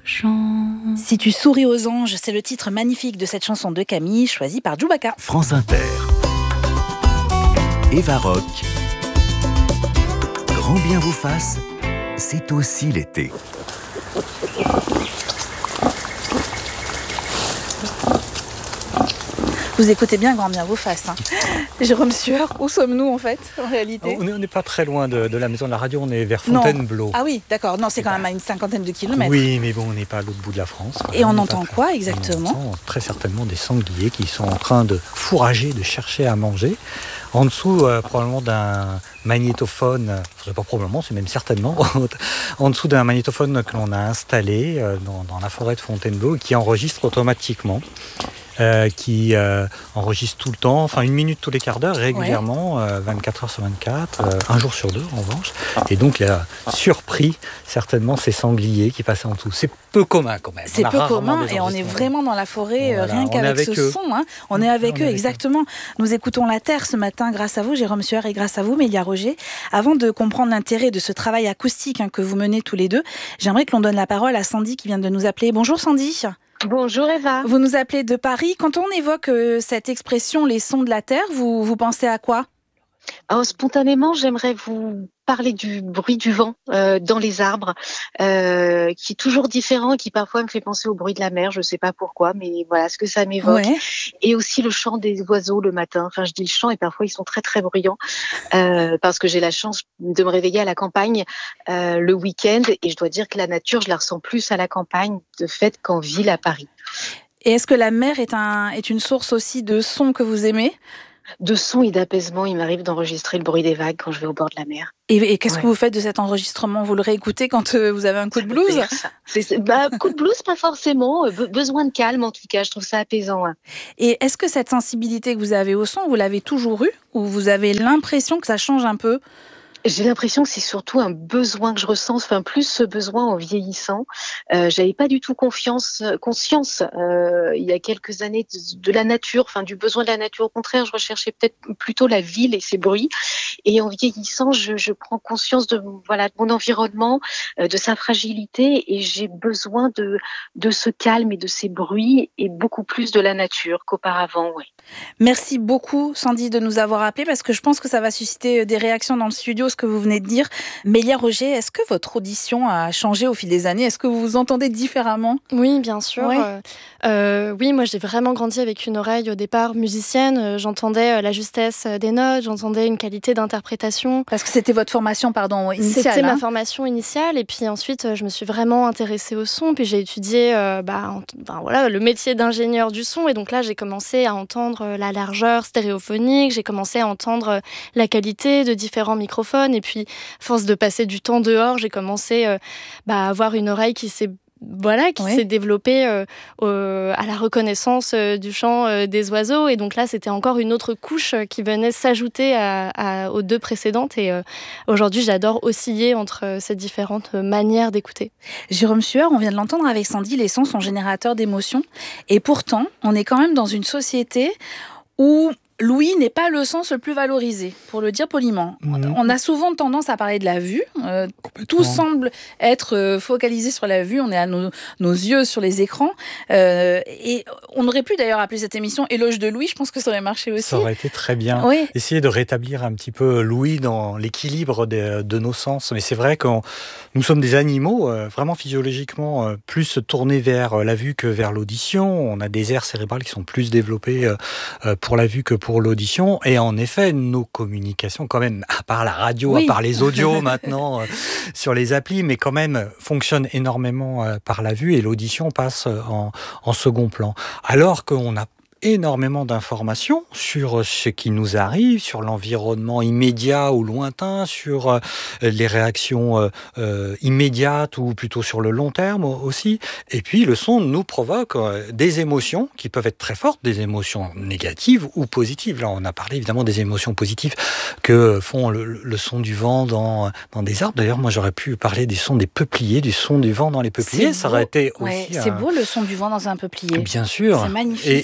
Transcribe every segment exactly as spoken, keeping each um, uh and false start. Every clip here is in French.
chant. Si tu souris aux anges, c'est le titre magnifique de cette chanson de Camille, choisie par Djoubaka. France Inter. Eva Rock. Grand bien vous fasse, c'est aussi l'été. Vous écoutez bien Grand bien vous fasse. Hein. Jérôme Sueur, où sommes-nous en fait, en réalité ? On n'est pas très loin de, de la maison de la radio, on est vers Fontainebleau. Ah oui, d'accord. Non, c'est quand même à une cinquantaine de kilomètres. Oui, mais bon, on n'est pas à l'autre bout de la France. Voilà, Et on, on entend quoi exactement ? On entend très certainement des sangliers qui sont en train de fourrager, de chercher à manger. En dessous, euh, probablement d'un magnétophone, c'est pas probablement, c'est même certainement, en dessous d'un magnétophone que l'on a installé euh, dans, dans la forêt de Fontainebleau, qui enregistre automatiquement. Euh, qui euh, enregistre tout le temps, enfin une minute tous les quarts d'heure, régulièrement, ouais. euh, vingt-quatre heures sur vingt-quatre, euh, un jour sur deux en revanche. Et donc il a surpris certainement ces sangliers qui passaient en dessous. C'est peu commun quand même. C'est peu commun et on est vraiment dans la forêt, voilà, rien qu'avec ce eux. son. Hein. On est avec on eux, est avec exactement. Eux. Nous écoutons La Terre ce matin grâce à vous, Jérôme Sueur, et grâce à vous, Mélia Roger. Avant de comprendre l'intérêt de ce travail acoustique hein, que vous menez tous les deux, j'aimerais que l'on donne la parole à Sandy qui vient de nous appeler. Bonjour Sandy. Bonjour Eva. Vous nous appelez de Paris. Quand on évoque euh, cette expression, les sons de la terre, vous, vous pensez à quoi ? Alors, spontanément, j'aimerais vous parler du bruit du vent euh, dans les arbres, euh, qui est toujours différent et qui parfois me fait penser au bruit de la mer. Je ne sais pas pourquoi, mais voilà ce que ça m'évoque. Ouais. Et aussi le chant des oiseaux le matin. Enfin, je dis le chant et parfois ils sont très très bruyants euh, parce que j'ai la chance de me réveiller à la campagne euh, le week-end et je dois dire que la nature, je la ressens plus à la campagne de fait qu'en ville à Paris. Et est-ce que la mer est, un, est une source aussi de sons que vous aimez ? De son et d'apaisement, il m'arrive d'enregistrer le bruit des vagues quand je vais au bord de la mer. Et, et qu'est-ce ouais. que vous faites de cet enregistrement ? Vous le réécoutez quand euh, vous avez un coup de blues ? c'est, bah, coup de blues, pas forcément. Be- besoin de calme, en tout cas. Je trouve ça apaisant. Hein. Et est-ce que cette sensibilité que vous avez au son, vous l'avez toujours eue ? Ou vous avez l'impression que ça change un peu ? J'ai l'impression que c'est surtout un besoin que je ressens, enfin plus ce besoin en vieillissant. Euh, j'avais pas du tout confiance, conscience euh, il y a quelques années de, de la nature, enfin du besoin de la nature. Au contraire, je recherchais peut-être plutôt la ville et ses bruits. Et en vieillissant, je, je prends conscience de voilà de mon environnement, euh, de sa fragilité, et j'ai besoin de de ce calme et de ces bruits et beaucoup plus de la nature qu'auparavant. Ouais. Merci beaucoup, Sandy, de nous avoir appelés parce que je pense que ça va susciter des réactions dans le studio. Ce que vous venez de dire. Mélia Roger, est-ce que votre audition a changé au fil des années ? Est-ce que vous vous entendez différemment ? Oui, bien sûr. Ouais. Euh, euh, oui, moi j'ai vraiment grandi avec une oreille au départ musicienne. Euh, j'entendais euh, la justesse des notes, j'entendais une qualité d'interprétation. Parce que c'était votre formation, pardon, initiale. C'était hein ma formation initiale, et puis ensuite euh, je me suis vraiment intéressée au son. Puis j'ai étudié euh, bah, en, ben, voilà, le métier d'ingénieur du son, et donc là j'ai commencé à entendre la largeur stéréophonique, j'ai commencé à entendre la qualité de différents microphones. Et puis, force de passer du temps dehors, j'ai commencé euh, bah, à avoir une oreille qui s'est voilà, qui oui. s'est développée euh, euh, à la reconnaissance euh, du chant euh, des oiseaux. Et donc là, c'était encore une autre couche euh, qui venait s'ajouter à, à, aux deux précédentes. Et euh, aujourd'hui, j'adore osciller entre euh, ces différentes euh, manières d'écouter. Jérôme Sueur, on vient de l'entendre avec Sandy, les sons sont générateurs d'émotions. Et pourtant, on est quand même dans une société où l'ouïe n'est pas le sens le plus valorisé, pour le dire poliment. Mmh. On a souvent tendance à parler de la vue. Euh, tout semble être euh, focalisé sur la vue. On est à nos, nos yeux sur les écrans. Euh, et on aurait pu d'ailleurs appeler cette émission Éloge de l'ouïe. Je pense que ça aurait marché aussi. Ça aurait été très bien. Oui. Essayer de rétablir un petit peu l'ouïe dans l'équilibre de, de nos sens. Mais c'est vrai que nous sommes des animaux, euh, vraiment physiologiquement, euh, plus tournés vers la vue que vers l'audition. On a des aires cérébrales qui sont plus développées euh, pour la vue que pour l'audition. Et en effet, nos communications, quand même, à part la radio, oui. à part les audios maintenant euh, sur les applis, mais quand même fonctionnent énormément euh, par la vue, et l'audition passe en, en second plan. Alors qu'on a énormément d'informations sur ce qui nous arrive, sur l'environnement immédiat ou lointain, sur euh, les réactions euh, euh, immédiates ou plutôt sur le long terme aussi. Et puis le son nous provoque euh, des émotions qui peuvent être très fortes, des émotions négatives ou positives. Là, on a parlé évidemment des émotions positives que font le, le son du vent dans, dans des arbres. D'ailleurs, moi j'aurais pu parler du son des peupliers, du son du vent dans les peupliers. C'est Ça beau. aurait été ouais, aussi... C'est un... beau le son du vent dans un peuplier. Bien sûr. C'est magnifique. Et, et là,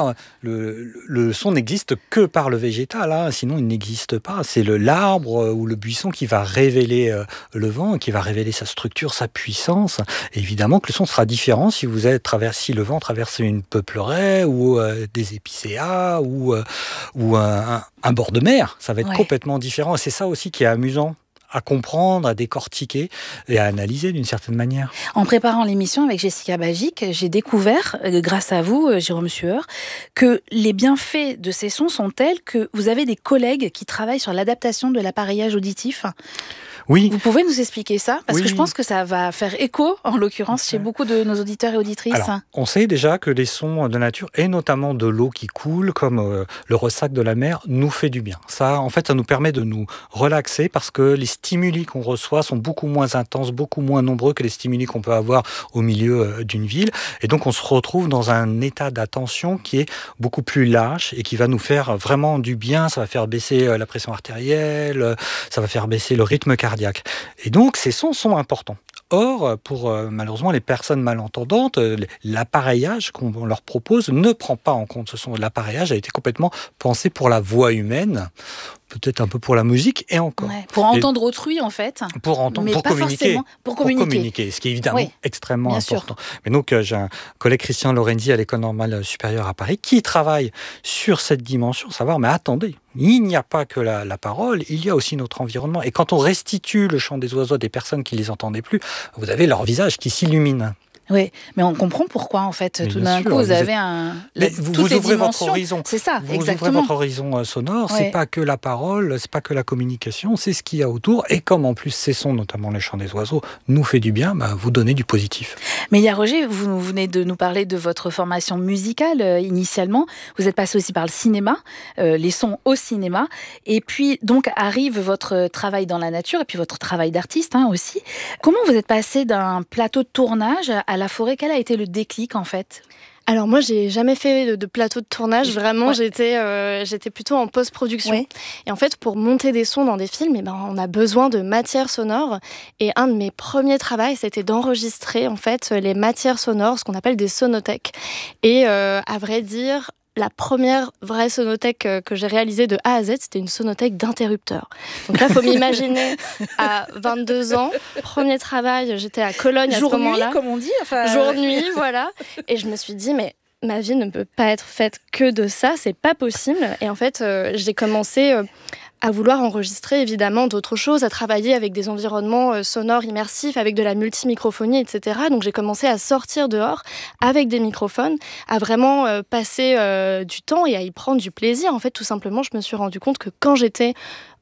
évidemment, le, le son n'existe que par le végétal, hein, sinon il n'existe pas. C'est le, l'arbre ou le buisson qui va révéler euh, le vent, qui va révéler sa structure, sa puissance. Et évidemment que le son sera différent si vous êtes traversé, si le vent traverse une peupleraie ou euh, des épicéas ou, euh, ou un, un, un bord de mer. Ça va être ouais. complètement différent. Et c'est ça aussi qui est amusant à comprendre, à décortiquer et à analyser d'une certaine manière. En préparant l'émission avec Jessica Bagic, j'ai découvert, grâce à vous, Jérôme Sueur, que les bienfaits de ces sons sont tels que vous avez des collègues qui travaillent sur l'adaptation de l'appareillage auditif. Oui. Vous pouvez nous expliquer ça ? Parce oui. que je pense que ça va faire écho, en l'occurrence, chez beaucoup de nos auditeurs et auditrices. Alors, on sait déjà que les sons de nature, et notamment de l'eau qui coule, comme euh, le ressac de la mer, nous fait du bien. Ça, en fait, ça nous permet de nous relaxer parce que les stimuli qu'on reçoit sont beaucoup moins intenses, beaucoup moins nombreux que les stimuli qu'on peut avoir au milieu euh, d'une ville. Et donc, on se retrouve dans un état d'attention qui est beaucoup plus lâche et qui va nous faire vraiment du bien. Ça va faire baisser euh, la pression artérielle, euh, ça va faire baisser le rythme cardiaque. Et donc, ces sons sont importants. Or, pour euh, malheureusement les personnes malentendantes, euh, l'appareillage qu'on leur propose ne prend pas en compte ce son. L'appareillage a été complètement pensé pour la voix humaine, peut-être un peu pour la musique et encore. Ouais, pour entendre et autrui en fait. Pour entendre, mais pour pas communiquer. Pour communiquer. Pour communiquer, ce qui est évidemment oui, extrêmement important. Sûr. Mais donc, euh, j'ai un collègue Christian Lorenzi à l'École normale supérieure à Paris qui travaille sur cette dimension, savoir, mais attendez, il n'y a pas que la, la parole, il y a aussi notre environnement. Et quand on restitue le chant des oiseaux à des personnes qui ne les entendaient plus, vous avez leur visage qui s'illumine. Oui, mais on comprend pourquoi en fait. Mais tout d'un coup, vous, vous avez êtes... un. Mais vous, vous ouvrez votre horizon. C'est ça, vous exactement. Vous ouvrez votre horizon sonore. Ouais. C'est pas que la parole, c'est pas que la communication, c'est ce qu'il y a autour. Et comme en plus ces sons, notamment les chants des oiseaux, nous fait du bien, bah, vous donnez du positif. Mais il y a Roger, vous venez de nous parler de votre formation musicale euh, initialement. Vous êtes passé aussi par le cinéma, euh, les sons au cinéma, et puis donc arrive votre travail dans la nature et puis votre travail d'artiste hein, aussi. Comment vous êtes passé d'un plateau de tournage à la forêt? Quel a été le déclic en fait? Alors moi, j'ai jamais fait de, de plateau de tournage. Vraiment, ouais. j'étais, euh, j'étais plutôt en post-production. Ouais. Et en fait, pour monter des sons dans des films, eh ben, on a besoin de matière sonore. Et un de mes premiers travaux, c'était d'enregistrer en fait les matières sonores, ce qu'on appelle des sonothèques. Et euh, à vrai dire, la première vraie sonothèque que j'ai réalisée de A à Z, c'était une sonothèque d'interrupteurs. Donc là, il faut m'imaginer à vingt-deux ans, premier travail, j'étais à Cologne jour à ce moment-là. Jour-nuit, comme on dit. Enfin... Jour-nuit, voilà. Et je me suis dit, mais ma vie ne peut pas être faite que de ça, c'est pas possible. Et en fait, euh, j'ai commencé... Euh, à vouloir enregistrer évidemment d'autres choses, à travailler avec des environnements euh, sonores immersifs, avec de la multimicrophonie, et cetera. Donc j'ai commencé à sortir dehors avec des microphones, à vraiment euh, passer euh, du temps et à y prendre du plaisir. En fait, tout simplement, je me suis rendu compte que quand j'étais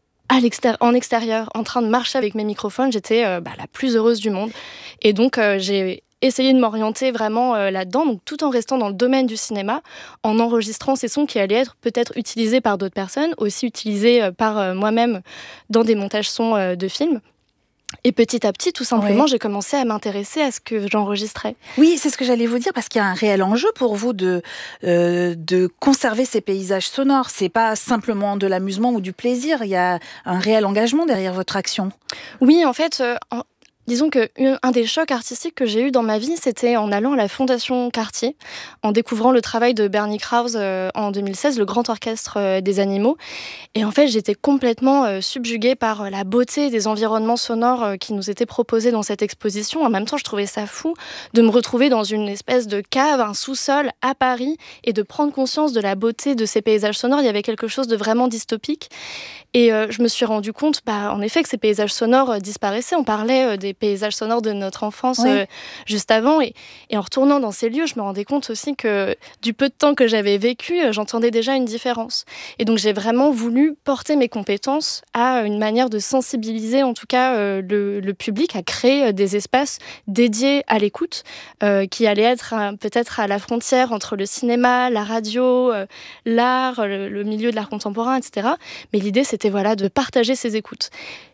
à l'extérieur, en extérieur, en train de marcher avec mes microphones, j'étais euh, bah, la plus heureuse du monde. Et donc euh, j'ai essayer de m'orienter vraiment euh, là-dedans, donc tout en restant dans le domaine du cinéma, en enregistrant ces sons qui allaient être peut-être utilisés par d'autres personnes, aussi utilisés euh, par euh, moi-même dans des montages sons euh, de films. Et petit à petit, tout simplement, ouais. j'ai commencé à m'intéresser à ce que j'enregistrais. Oui, c'est ce que j'allais vous dire, parce qu'il y a un réel enjeu pour vous de, euh, de conserver ces paysages sonores. C'est pas simplement de l'amusement ou du plaisir, il y a un réel engagement derrière votre action. Oui, en fait... Euh, en... Disons qu'un des chocs artistiques que j'ai eu dans ma vie, c'était en allant à la Fondation Cartier, en découvrant le travail de Bernie Krause euh, en deux mille seize, le grand orchestre euh, des animaux. Et en fait, j'étais complètement euh, subjuguée par euh, la beauté des environnements sonores euh, qui nous étaient proposés dans cette exposition. En même temps, je trouvais ça fou de me retrouver dans une espèce de cave, un sous-sol à Paris, et de prendre conscience de la beauté de ces paysages sonores. Il y avait quelque chose de vraiment dystopique. Et euh, je me suis rendu compte, bah, en effet, que ces paysages sonores euh, disparaissaient. On parlait euh, des paysages sonores de notre enfance oui. euh, juste avant. Et, et en retournant dans ces lieux, je me rendais compte aussi que du peu de temps que j'avais vécu, euh, j'entendais déjà une différence. Et donc, j'ai vraiment voulu porter mes compétences à une manière de sensibiliser, en tout cas, euh, le, le public, à créer euh, des espaces dédiés à l'écoute, euh, qui allaient être euh, peut-être à la frontière entre le cinéma, la radio, euh, l'art, le, le milieu de l'art contemporain, et cetera. Mais l'idée, c'était voilà, de partager ces écoutes.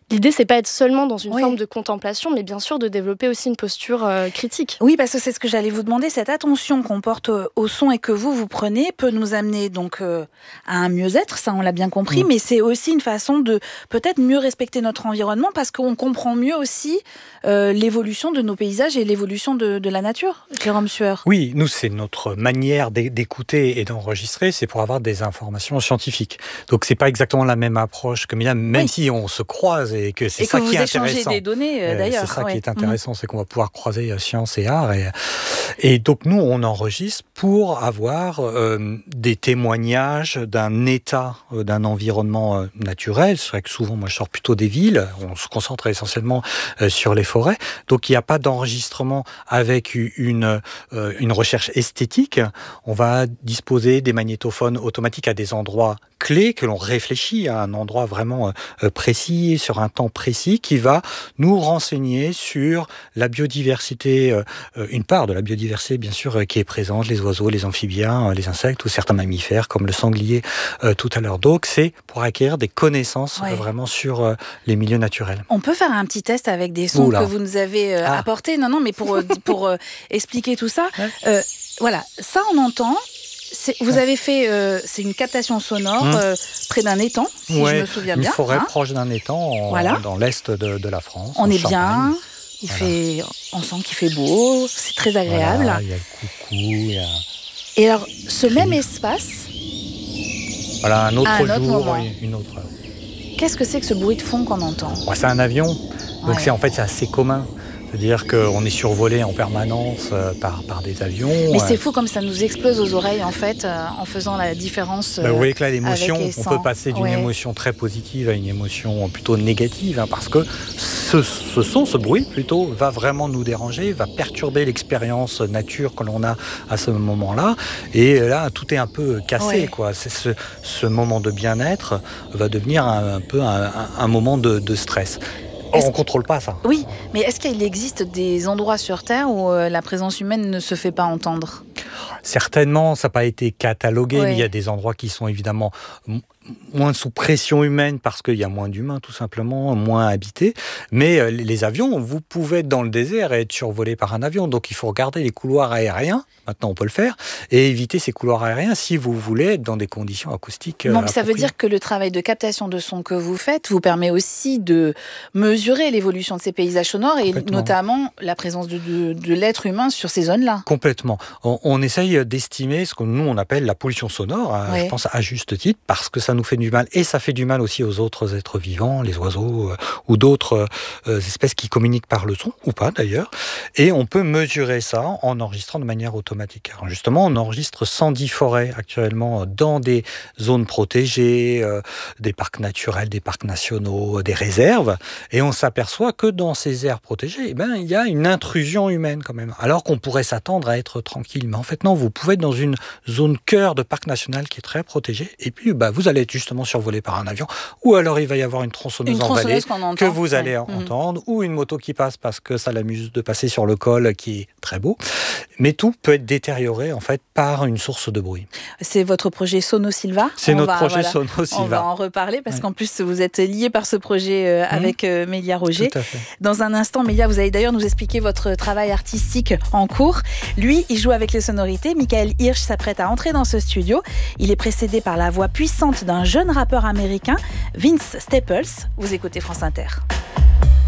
L'idée, c'est pas être seulement dans une Oui. forme de contemplation, mais bien sûr de développer aussi une posture euh, critique. Oui, parce que c'est ce que j'allais vous demander. Cette attention qu'on porte au, au son et que vous, vous prenez peut nous amener donc euh, à un mieux-être, ça on l'a bien compris, mmh. mais c'est aussi une façon de peut-être mieux respecter notre environnement parce qu'on comprend mieux aussi euh, l'évolution de nos paysages et l'évolution de, de la nature. Jérôme Sueur. Oui, nous, c'est notre manière d'écouter et d'enregistrer, c'est pour avoir des informations scientifiques. Donc, c'est pas exactement la même approche que Myriam, même oui. si on se croise et que c'est et ça que qui est intéressant. Et que vous échangez des données, euh, d'ailleurs. C'est ça ouais. qui est intéressant, mmh. c'est qu'on va pouvoir croiser euh, science et art. Et, et donc, nous, on enregistre pour avoir euh, des témoignages d'un état, euh, d'un environnement euh, naturel. C'est vrai que souvent, moi, je sors plutôt des villes. On se concentre essentiellement euh, sur les forêts. Donc, il n'y a pas d'enregistrement avec une, euh, une recherche esthétique. On va disposer des magnétophones automatiques à des endroits clés que l'on réfléchit à un endroit vraiment euh, précis, sur un temps précis, qui va nous renseigner sur la biodiversité, euh, une part de la biodiversité bien sûr euh, qui est présente, les oiseaux, les amphibiens, euh, les insectes ou certains mammifères comme le sanglier euh, tout à l'heure. Donc c'est pour acquérir des connaissances ouais. euh, vraiment sur euh, les milieux naturels. On peut faire un petit test avec des sons Oula. que vous nous avez euh, ah. apportés. Non, non, mais pour, pour euh, expliquer tout ça, ouais. euh, voilà, ça on entend. C'est, vous avez fait, euh, c'est une captation sonore mmh. euh, près d'un étang, si ouais, je me souviens bien. Une forêt hein. proche d'un étang, en, voilà. dans l'est de, de la France. On est Champagne. bien, il voilà. fait, on sent qu'il fait beau, c'est très agréable. Voilà, il y a le coucou, il y a... Et alors, ce même espace... Voilà, un autre un autre jour, moment. une autre heure. Qu'est-ce que c'est que ce bruit de fond qu'on entend ? ouais, C'est un avion, donc ouais. c'est, en fait c'est assez commun. C'est-à-dire qu'on est survolé en permanence euh, par, par des avions. Mais euh... c'est fou comme ça nous explose aux oreilles, en fait, euh, en faisant la différence. Euh, bah, vous voyez que là, l'émotion, on peut passer d'une ouais. émotion très positive à une émotion plutôt négative, hein, parce que ce, ce son, ce bruit, plutôt, va vraiment nous déranger, va perturber l'expérience nature que l'on a à ce moment-là. Et là, tout est un peu cassé, ouais. quoi. C'est ce, ce moment de bien-être va devenir un, un peu un, un moment de, de stress. Or, on ne contrôle pas ça. Oui, mais est-ce qu'il existe des endroits sur Terre où euh, la présence humaine ne se fait pas entendre ? Certainement, ça n'a pas été catalogué, oui. mais il y a des endroits qui sont évidemment m- moins sous pression humaine parce qu'il y a moins d'humains tout simplement, moins habités. Mais euh, les avions, vous pouvez être dans le désert et être survolé par un avion. Donc il faut regarder les couloirs aériens, maintenant on peut le faire, et éviter ces couloirs aériens si vous voulez être dans des conditions acoustiques. Donc ça veut dire que le travail de captation de son que vous faites vous permet aussi de mesurer l'évolution de ces paysages sonores et notamment la présence de, de, de l'être humain sur ces zones-là. Complètement. On, on essaye d'estimer ce que nous on appelle la pollution sonore, hein, oui. je pense à juste titre, parce que ça nous fait du mal et ça fait du mal aussi aux autres êtres vivants, les oiseaux euh, ou d'autres euh, espèces qui communiquent par le son, ou pas d'ailleurs. Et on peut mesurer ça en enregistrant de manière automatique. Alors justement, on enregistre cent dix forêts actuellement dans des zones protégées, euh, des parcs naturels, des parcs nationaux, des réserves, et on s'aperçoit que dans ces aires protégées, eh ben, il y a une intrusion humaine quand même, alors qu'on pourrait s'attendre à être tranquille. Mais en fait non, vous pouvez être dans une zone cœur de parc national qui est très protégée, et puis bah, vous allez être justement survolé par un avion, ou alors il va y avoir une tronçonneuse, une tronçonneuse en vallée que vous allez ouais. entendre, mmh. ou une moto qui passe parce que ça l'amuse de passer sur le col qui est très beau. Mais tout peut être détérioré en fait par une source de bruit. C'est votre projet Sono Silva. C'est on notre va, projet voilà, Sono Silva. On va en reparler parce ouais. qu'en plus vous êtes lié par ce projet euh, avec mmh. euh, Mélia Roger. Tout à fait. Dans un instant, Mélia, vous allez d'ailleurs nous expliquer votre travail artistique en cours. Lui, il joue avec les sonorités. Michael Hirsch s'apprête à entrer dans ce studio. Il est précédé par la voix puissante d'un jeune rappeur américain, Vince Staples. Vous écoutez France Inter.